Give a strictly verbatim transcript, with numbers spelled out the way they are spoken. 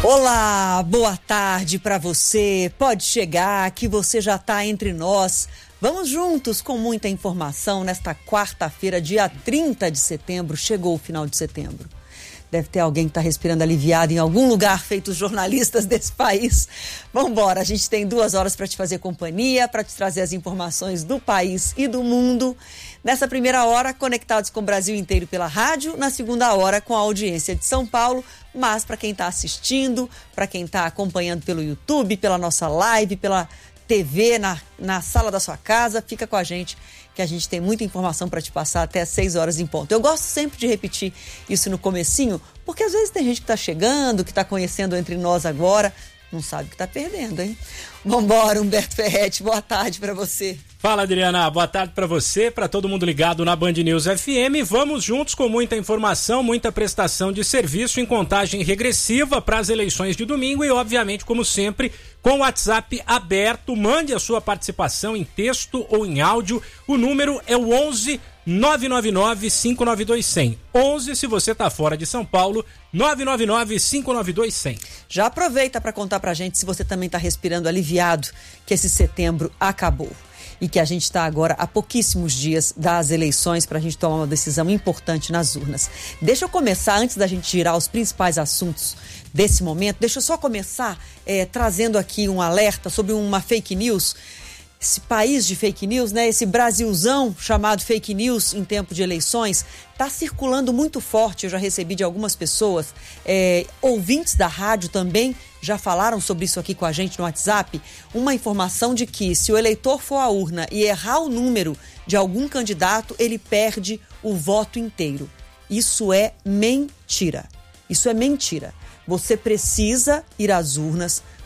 Olá, boa tarde para você. Pode chegar que você já está entre nós. Vamos juntos com muita informação nesta quarta-feira, dia trinta de setembro. Chegou o final de setembro. Deve ter alguém que está respirando aliviado em algum lugar, feito os jornalistas desse país. Vamos embora, a gente tem duas horas para te fazer companhia, para te trazer as informações do país e do mundo. Nessa primeira hora, conectados com o Brasil inteiro pela rádio. Na segunda hora, com a audiência de São Paulo. Mas para quem está assistindo, para quem está acompanhando pelo YouTube, pela nossa live, pela T V, na, na sala da sua casa, fica com a gente, que a gente tem muita informação para te passar até às seis horas em ponto. Eu gosto sempre de repetir isso no comecinho, porque às vezes tem gente que está chegando, que está conhecendo entre nós agora, não sabe que está perdendo, hein? Vambora, Humberto Ferretti, boa tarde para você. Fala, Adriana, boa tarde para você, para todo mundo ligado na Band News F M. Vamos juntos com muita informação, muita prestação de serviço em contagem regressiva para as eleições de domingo e, obviamente, como sempre, com o WhatsApp aberto. Mande a sua participação em texto ou em áudio. O número é o onze nove nove nove, cinco nove dois, zero zero. onze se você está fora de São Paulo, nove nove nove, cinco nove dois, zero zero. Já aproveita para contar pra gente se você também está respirando aliviado que esse setembro acabou. E que a gente está agora há pouquíssimos dias das eleições para a gente tomar uma decisão importante nas urnas. Deixa eu começar, antes da gente girar os principais assuntos desse momento, deixa eu só começar é, trazendo aqui um alerta sobre uma fake news. Esse país de fake news, né? Esse Brasilzão chamado fake news em tempo de eleições, está circulando muito forte. Eu já recebi de algumas pessoas, é, ouvintes da rádio também já falaram sobre isso aqui com a gente no WhatsApp, uma informação de que se o eleitor for à urna e errar o número de algum candidato, ele perde o voto inteiro. Isso é mentira. Isso é mentira. Você precisa ir às urnas